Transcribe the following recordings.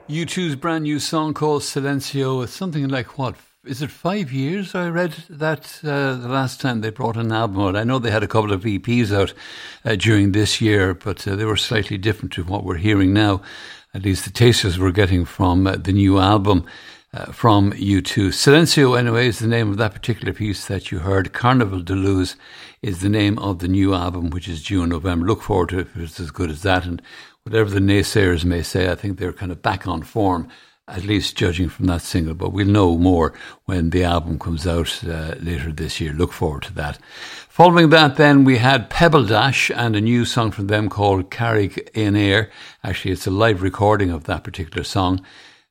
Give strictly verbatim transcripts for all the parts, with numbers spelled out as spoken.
U two's brand new song called Silencio. It's something like, what, is it five years? I read that uh, the last time they brought an album out. I know they had a couple of E Ps out uh, during this year, but uh, they were slightly different to what we're hearing now. At least the tasters we're getting from uh, the new album uh, from U two. Silencio, anyway, is the name of that particular piece that you heard. Carnival de Luz is the name of the new album, which is due in November. Look forward to it if it's as good as that. And whatever the naysayers may say, I think they're kind of back on form, at least judging from that single. But we'll know more when the album comes out uh, later this year. Look forward to that. Following that, then, we had Pebble Dash and a new song from them called Carrig in Air. Actually, it's a live recording of that particular song.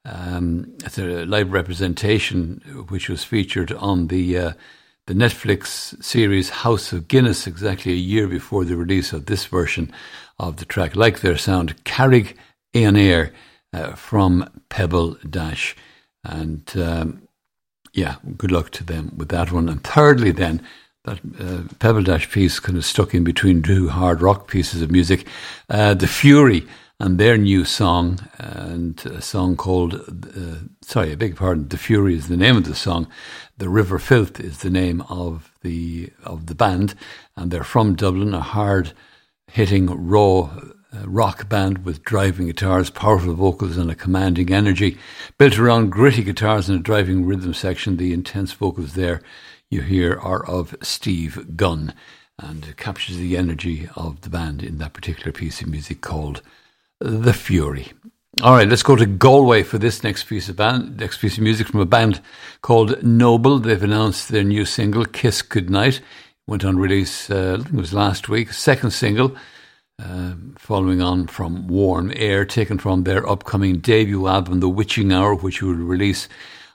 Um, it's a live representation which was featured on the uh, the Netflix series House of Guinness exactly a year before the release of this version of the track. Like their sound, Carrig in Air uh, from Pebble Dash. And um, yeah, good luck to them with that one. And thirdly then, that uh, Pebble Dash piece kind of stuck in between two hard rock pieces of music. Uh, The Fury and their new song, and a song called, uh, sorry, I beg your pardon, The Fury is the name of the song. The River Filth is the name of the of the band, and they're from Dublin, a hard-hitting, raw uh, rock band with driving guitars, powerful vocals and a commanding energy. Built around gritty guitars and a driving rhythm section, the intense vocals there you hear are of Steve Gunn, and it captures the energy of the band in that particular piece of music called The Fury. All right, let's go to Galway for this next piece of band, next piece of music from a band called Noble. They've announced their new single, Kiss Goodnight. Went on release, uh, I think it was last week. Second single, uh, following on from Warm Air, taken from their upcoming debut album, The Witching Hour, which will release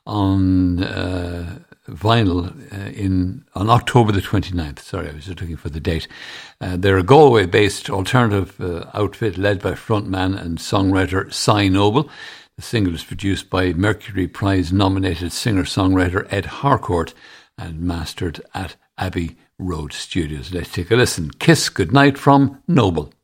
on uh, vinyl uh, in on October the twenty-ninth. Sorry, I was just looking for the date. Uh, they're a Galway-based alternative uh, outfit led by frontman and songwriter Cy Noble. The single is produced by Mercury Prize-nominated singer-songwriter Ed Harcourt and mastered at Abbey Road Studios. Let's take a listen. Kiss Goodnight from Noble.